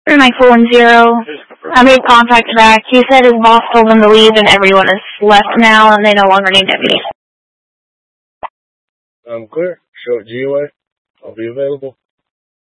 Mike 410. I made contact back. He said his boss told him to leave and everyone is left now and they no longer need deputies. I'm clear. Show it GOA. I'll be available.